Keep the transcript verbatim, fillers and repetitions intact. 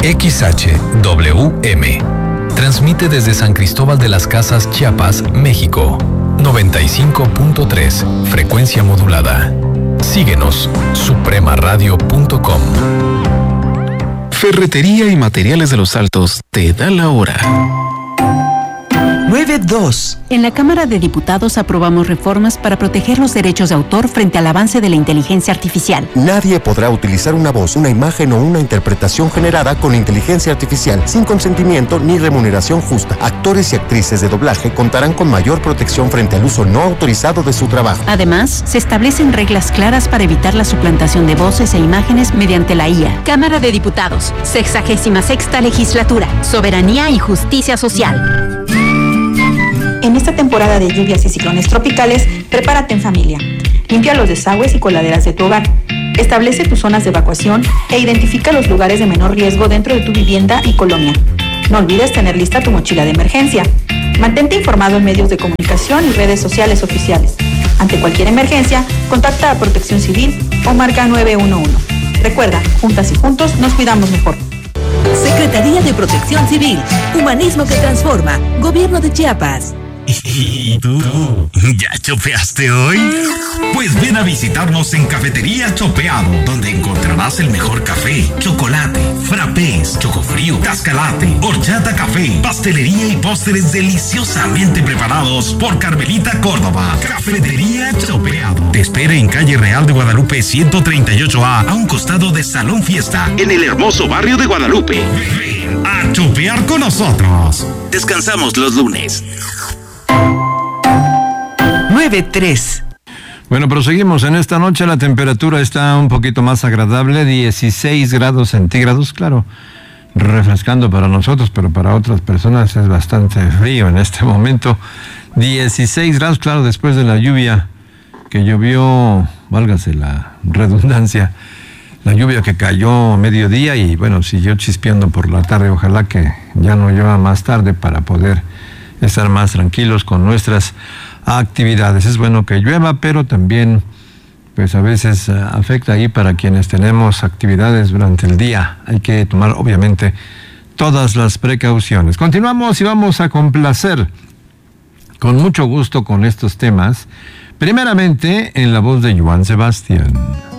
X H W M. Transmite desde San Cristóbal de las Casas, Chiapas, México. noventa y cinco punto tres, frecuencia modulada. Síguenos, suprema radio punto com. Ferretería y Materiales de los Altos te da la hora. nueve dos. En la Cámara de Diputados aprobamos reformas para proteger los derechos de autor frente al avance de la inteligencia artificial. Nadie podrá utilizar una voz, una imagen o una interpretación generada con inteligencia artificial sin consentimiento ni remuneración justa. Actores y actrices de doblaje contarán con mayor protección frente al uso no autorizado de su trabajo. Además, se establecen reglas claras para evitar la suplantación de voces e imágenes mediante la I A. Cámara de Diputados, sexagésima sexta legislatura, soberanía y justicia social. En esta temporada de lluvias y ciclones tropicales, prepárate en familia. Limpia los desagües y coladeras de tu hogar. Establece tus zonas de evacuación e identifica los lugares de menor riesgo dentro de tu vivienda y colonia. No olvides tener lista tu mochila de emergencia. Mantente informado en medios de comunicación y redes sociales oficiales. Ante cualquier emergencia, contacta a Protección Civil o marca nueve uno uno. Recuerda, juntas y juntos nos cuidamos mejor. Secretaría de Protección Civil. Humanismo que transforma. Gobierno de Chiapas. ¿Y tú? ¿Ya chopeaste hoy? Pues ven a visitarnos en Cafetería Chopeado, donde encontrarás el mejor café, chocolate, frappés, chocofrío, cascalate, horchata café, pastelería y postres deliciosamente preparados por Carmelita Córdoba. Cafetería Chopeado te espera en Calle Real de Guadalupe ciento treinta y ocho A, a un costado de Salón Fiesta, en el hermoso barrio de Guadalupe. Ven a chopear con nosotros. Descansamos los lunes. nueve tres. Bueno, proseguimos. En esta noche la temperatura está un poquito más agradable, dieciséis grados centígrados, claro, refrescando para nosotros, pero para otras personas es bastante frío en este momento. dieciséis grados, claro, después de la lluvia que llovió, válgase la redundancia, la lluvia que cayó a mediodía y bueno, siguió chispeando por la tarde. Ojalá que ya no llueva más tarde para poder estar más tranquilos con nuestras actividades. Es bueno que llueva, pero también pues a veces uh, afecta ahí para quienes tenemos actividades durante el día. Hay que tomar obviamente todas las precauciones. Continuamos y vamos a complacer con mucho gusto con estos temas, primeramente en la voz de Joan Sebastián.